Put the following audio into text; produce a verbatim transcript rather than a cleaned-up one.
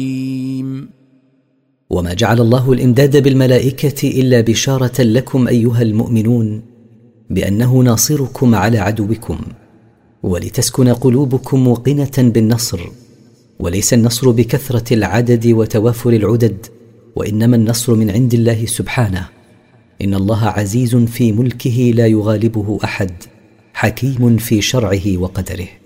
وما جعل الله الإمداد بالملائكة إلا بشارة لكم أيها المؤمنون بأنه ناصركم على عدوكم، ولتسكن قلوبكم موقنة بالنصر. وليس النصر بكثرة العدد وتوافر العدد، وإنما النصر من عند الله سبحانه. إن الله عزيز في ملكه لا يغالبه أحد، حكيم في شرعه وقدره.